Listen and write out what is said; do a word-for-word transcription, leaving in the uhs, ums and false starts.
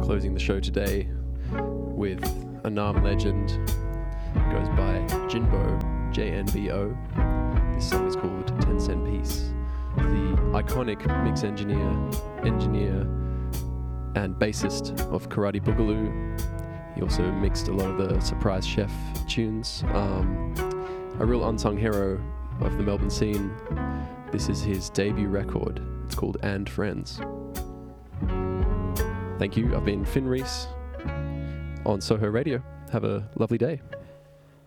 closing the show today with a Nam legend. It goes by Jinbo, J N B O. This song is called ten cent Piece. The iconic mix engineer, engineer, and bassist of Karate Boogaloo. He also mixed a lot of the Surprise Chef tunes. Um, a real unsung hero of the Melbourne scene. This is his debut record. It's called And Friends. Thank you. I've been Finn Reese on Soho Radio. Have a lovely day.